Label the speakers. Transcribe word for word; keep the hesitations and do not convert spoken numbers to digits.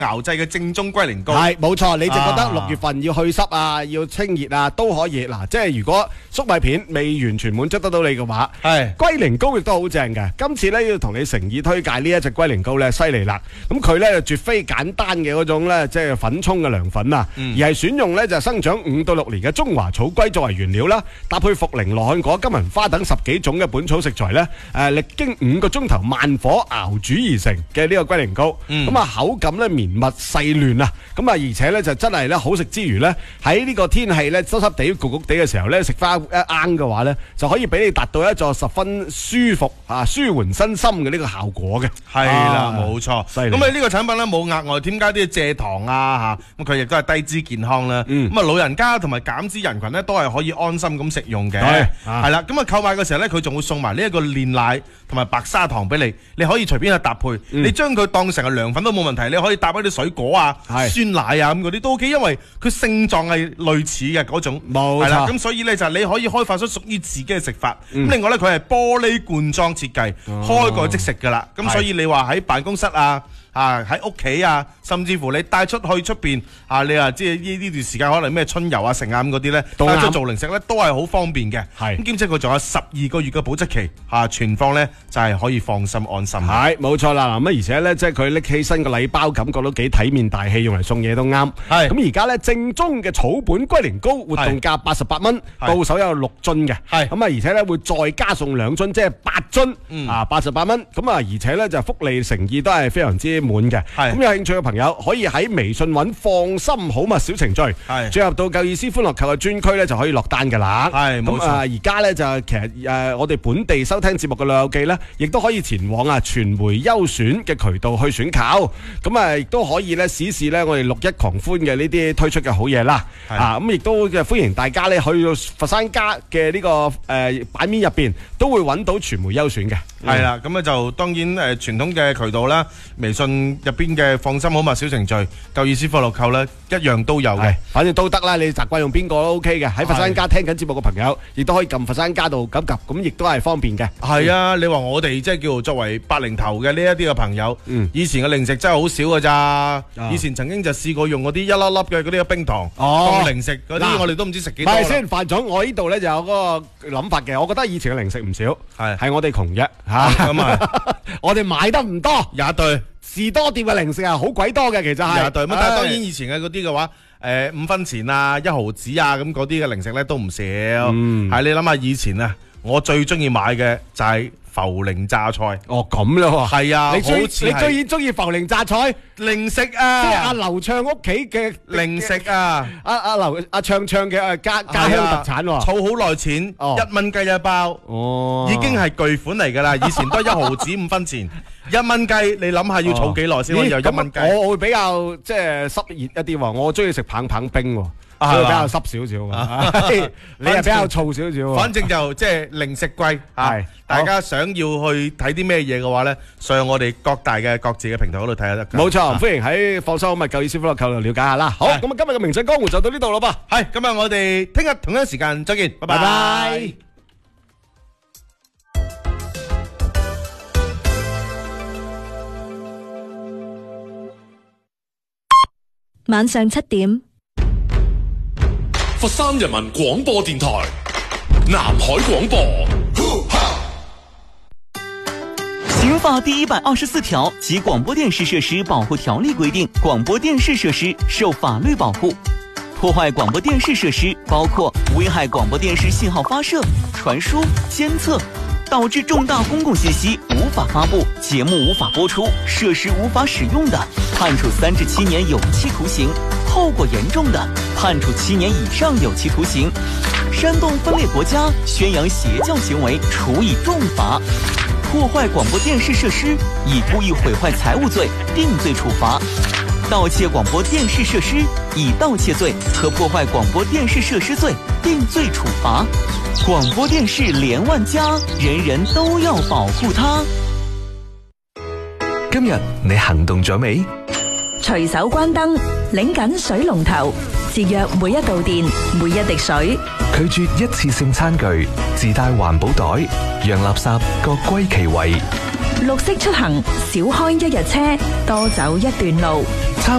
Speaker 1: 熬製嘅正宗龜苓膏。
Speaker 2: 係冇錯，你就覺得六月份要去濕啊，要清熱啊，都可以。嗱，即係如果粟米片未完全滿足得到你嘅話，係龜苓膏亦都好正嘅。今次咧要同你誠意推介呢一隻龜苓膏咧，犀利啦！咁佢咧絕非簡單嘅嗰種咧，即係粉沖嘅涼粉啊，而係選用咧就生長五到六年嘅中華草龜作為原料啦，搭配茯苓、羅漢果、金銀花等十幾種嘅本草食材咧，誒歷經五個鐘頭慢火熬煮而成嘅呢個龜苓膏。咁啊口感咧綿密細嫩啊，咁啊而且咧就真係咧好食之餘咧，喺呢個天氣咧濕濕地焗焗地嘅時候咧，食翻一啱嘅話咧，就可以俾你達到一座十分舒服啊舒緩身心嘅呢個效果嘅。
Speaker 1: 係啦，冇錯。咁
Speaker 2: 咁
Speaker 1: 啊呢個產品咧冇額外添加啲蔗糖啊嚇，咁佢亦都係低脂健康啦。咁啊老人家同埋減脂人群咧都係可以安心咁食用嘅。係啦，咁啊購買嘅時候咧，佢仲會送埋呢一個煉奶同埋白砂糖俾你，你可以隨便去搭配。你將佢當成個涼粉都冇問題，你可以搭一啲水果啊、酸奶啊咁嗰啲都 OK， 因為佢性狀係類似嘅嗰種。冇錯。咁所以咧就你可以開發出屬於自己嘅食法。咁另外咧佢係玻璃罐裝設計，開蓋即食㗎啦。咁所以你話喺辦公室啊，啊喺屋企啊，甚至乎你帶出去出邊啊，你話即係呢呢段時間可能咩春遊啊、成啊咁嗰啲咧，帶出做零食咧都係好方便嘅。係咁兼且佢仲有十二個月嘅保質期，嚇存放咧就係可以放心安心。
Speaker 2: 係冇錯啦，嗱咁而且咧即係佢拎起身個禮包，感覺都幾體面大氣，用嚟送嘢都啱。係咁而家咧正宗嘅草本龜苓膏活動價八十八蚊，到手有六樽嘅。係咁啊，而且咧會再加送兩樽，即係八樽啊，八十八蚊。咁啊，而且咧就福利誠意都係非常之滿嘅。咁有興趣嘅朋友可以喺微信揾放心好物小程序，進入到夠意思歡樂購嘅專區咧就可以落單㗎啦。係咁啊，而家咧就其實誒我哋本地收聽節目嘅老友記咧，亦都可以前往啊傳媒優選嘅渠道去選購。咁啊，亦都可以咧試試咧我哋六一狂歡嘅呢啲推出嘅好嘢啦。啊，咁亦都歡迎大家咧去到佛山家嘅呢個誒版面入邊都會揾到傳媒優選嘅。
Speaker 1: 係啦，咁啊就當然誒傳統嘅渠道啦，微信入邊嘅放心好物小程序、夠意思歡樂購咧，一樣都有嘅，
Speaker 2: 反正都得啦。你習慣用邊個都 OK 嘅。喺佛山家聽緊節目嘅朋友，亦都可以撳佛山家度撳撳，咁亦都係方便嘅。
Speaker 1: 係啊，你話我哋即係叫做作為八零頭嘅呢一啲嘅朋友，以前嘅零食真係好少㗎咋。以前曾經就試過用嗰啲一粒粒嘅嗰啲冰糖當零食嗰啲，我哋都唔知食幾多。
Speaker 2: 係先，范總，我呢度咧就有嗰個諗法嘅。我覺得以前嘅零食唔少，係係我哋窮啫嚇。咁啊，我哋買得唔多，
Speaker 1: 廿對。
Speaker 2: 士多店嘅零食啊，好鬼多嘅，其實係。
Speaker 1: 廿對，咁但係當然以前嘅嗰啲嘅話，誒五分錢啊、一毫子啊，咁嗰啲嘅零食咧都唔少。嗯，係你諗下以前啊，我最中意買嘅就係浮靈榨菜。
Speaker 2: 哦，咁咯喎。係啊，你最你居然中意浮靈榨菜
Speaker 1: 零食啊？
Speaker 2: 即係阿劉暢屋企嘅
Speaker 1: 零食啊！
Speaker 2: 阿阿劉阿暢暢嘅誒家家鄉特產喎。
Speaker 1: 儲好耐錢，一蚊雞一包。哦，已經係巨款嚟㗎啦！以前都一毫子五分錢。一蚊雞，你諗下要儲幾耐先可以有一蚊雞？我會比較即係濕熱一啲喎，我中意食棒棒冰喎，所以比較濕少少。你係比較燥少少。反正就即係零食貴，係大家想要去睇啲咩嘢嘅話咧，上我哋各大嘅各自嘅平台嗰度睇下得。冇錯，歡迎喺放心好物夠意思歡樂購度了解下啦。好，咁啊今日嘅名勝江湖就到呢度咯噃。係，今日我哋聽日同一時間再見，拜拜。
Speaker 3: 晚上七點，
Speaker 4: 佛山人民廣播電台南海廣播。
Speaker 5: 刑法第一百二十四條及廣播電視設施保護條例規定，廣播電視設施受法律保護。破壞廣播電視設施包括危害廣播電視信號發射、傳輸、監測，導致重大公共信息無法發布、節目無法播出、設施無法使用的，判處三至七年有期徒刑；後果嚴重的，判處七年以上有期徒刑。煽動分裂國家、宣揚邪教行為，處以重罰。破壞廣播電視設施，以故意毀壞財物罪定罪處罰。盜竊廣播電視設施，以盜竊罪和破壞廣播電視設施罪定罪處罰。廣播電視連萬家，人人都要保護它。
Speaker 6: 今日你行動咗未？
Speaker 3: 隨手關燈，擰緊水龍頭，節約每一度電，每一滴水。
Speaker 6: 拒絕一次性餐具，自帶環保袋，讓垃圾各歸其位。
Speaker 3: 綠色出行，少開一日車，多走一段路。